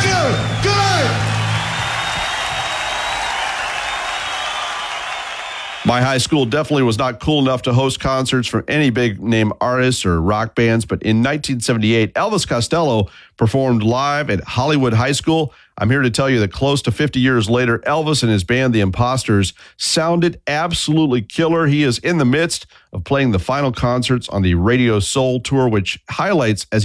Thank you. Good night. My high school definitely was not cool enough to host concerts from any big-name artists or rock bands, but in 1978, Elvis Costello performed live at Hollywood High School. I'm here to tell you that close to 50 years later, Elvis and his band, The Imposters, sounded absolutely killer. He is in the midst of playing the final concerts on the Radio Soul Tour, which highlights as